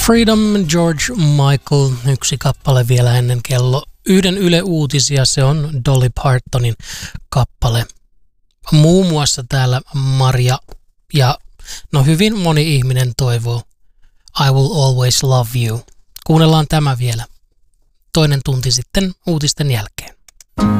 Freedom, George Michael, yksi kappale vielä ennen kello 1 Yle Uutisia, se on Dolly Partonin kappale. Muun muassa täällä Maria ja hyvin moni ihminen toivoo I Will Always Love You. Kuunnellaan tämä vielä. Toinen tunti sitten uutisten jälkeen.